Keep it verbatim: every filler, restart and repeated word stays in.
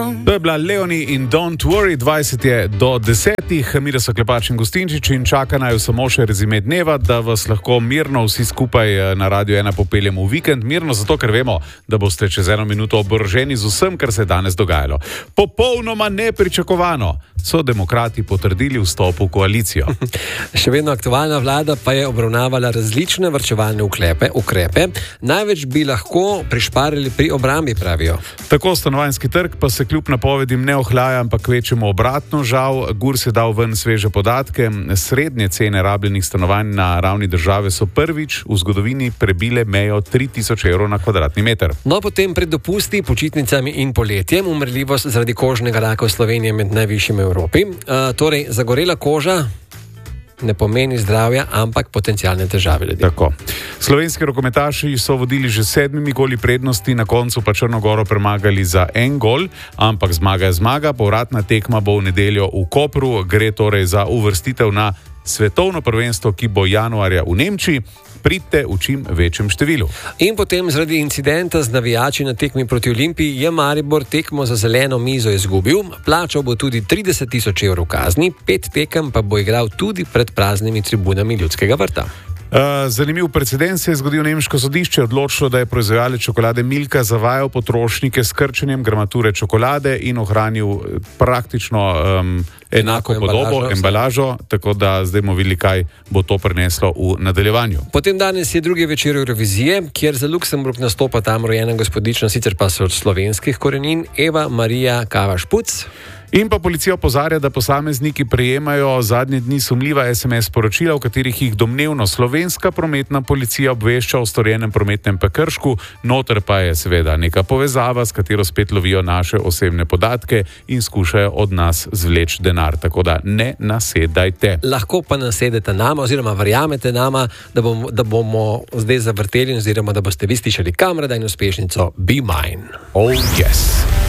To je bila Leonie in Don't Worry, dvajset je do desetih, Mira so Klepač in Gustinčič in čaka naju samo še rezime dneva, da vas lahko mirno vsi skupaj na Radio ena popeljemo v vikend. Mirno zato, ker vemo, da boste čez eno minuto oboroženi z vsem, kar se je danes dogajalo. Popolnoma nepričakovano so demokrati potrdili vstop v koalicijo. Še vedno aktualna vlada pa je obravnavala različne varčevalne ukrepe, ukrepe. Največ bi lahko prišparili pri obrambi, pravijo. Tako stanovanjski trg pa se kljub napovedim ne ohlaja, ampak kvečemo obratno. Žal, Gurs je dal ven sveže podatke. Srednje cene rabljenih stanovanj na ravni države so prvič v zgodovini prebile mejo tri tisoč evrov na kvadratni meter. No, potem pred dopusti, počitnicami in poletjem umrljivost zaradi kožnega raka v Sloveniji med najvišjimi v Evropi. Uh, torej, zagorela koža ne pomeni zdravja, ampak potencialne težave ljudi. Tako. Slovenski rokometaši so vodili že sedmimi goli prednosti, na koncu pa Črnogoro premagali za en gol, ampak zmaga je zmaga, povratna tekma bo v nedeljo v Kopru, gre torej za uvrstitev na svetovno prvenstvo, ki bo januarja v Nemčiji. Pridite v čim večjem številu. In potem zaradi incidenta z navijači na tekmi proti Olimpiji je Maribor tekmo za zeleno mizo izgubil, plačal bo tudi trideset tisoč evrov kazni, pet tekem pa bo igral tudi pred praznimi tribunami Ljudskega vrta. Uh, zanimiv precedens se je zgodil. Nemško sodišče odločilo, da je proizvajalec čokolade Milka zavajal potrošnike s krčenjem gramature čokolade in ohranil praktično um, enako, enako podobo, embalažo, embalažo, tako da zdaj bomo videli, kaj bo to prineslo v nadaljevanju. Potem danes je drugi večer Eurovizije, kjer za Luksemburg nastopa tam rojena gospodična, sicer pa so od slovenskih korenin, Eva Marija Kavaš-Puc. In pa policija opozarja, da posamezniki prejemajo zadnje dni sumljiva es em es sporočila, v katerih jih domnevno slovenska prometna policija obvešča o storjenem prometnem prekršku, noter pa je seveda neka povezava, s katero spet lovijo naše osebne podatke in skušajo od nas zvleči denar. Tako da ne nasedajte. Lahko pa nasedete nama oziroma verjamete nama, da bomo, da bomo zdaj zavrteli oziroma da boste vi slišali Kamrada in uspešnico Be Mine. Oh yes.